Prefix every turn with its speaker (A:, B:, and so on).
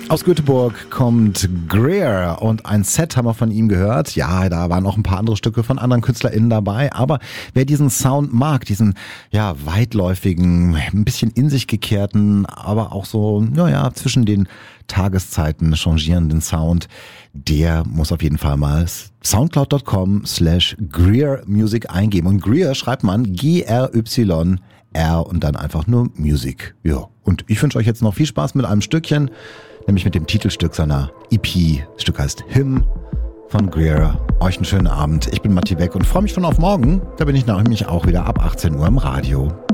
A: Aus Göteborg kommt Greer und ein Set haben wir von ihm gehört. Ja, da waren auch ein paar andere Stücke von anderen KünstlerInnen dabei, aber wer diesen Sound mag, diesen weitläufigen, ein bisschen in sich gekehrten, aber auch so, zwischen den Tageszeiten changierenden Sound, der muss auf jeden Fall mal soundcloud.com/Greer Music eingeben. Und Greer schreibt man GRYR und dann einfach nur Music. Ja, und ich wünsche euch jetzt noch viel Spaß mit einem Stückchen, nämlich mit dem Titelstück seiner EP. Das Stück heißt Hymn von Greer. Euch einen schönen Abend. Ich bin Matti Beck und freue mich schon auf morgen. Da bin ich nämlich auch wieder ab 18 Uhr im Radio.